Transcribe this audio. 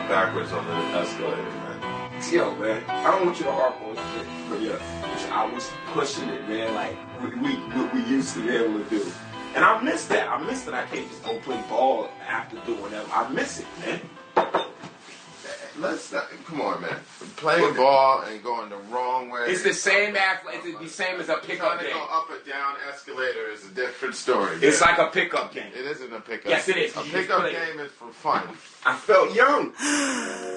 backwards on the escalator, man. Yo, man, I don't want you to harp on shit, but yeah, I was pushing it, man, like we used to be able to do. And I miss that. I miss that I can't just go play ball after doing that. I miss it, man. Let's not, come on, man. Playing ball and going the wrong way. It's the same it's the same as a pickup game. Trying to go up or down escalator is a different story. It's like a pickup game. It isn't a pickup. Yes, it is. A pickup game is for fun. I felt young.